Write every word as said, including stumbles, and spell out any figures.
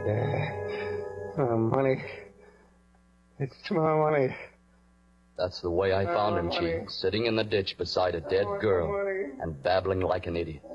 Yeah. Uh, money. It's my money. That's the way I found him, Chief, sitting in the ditch beside a dead girl and babbling like an idiot.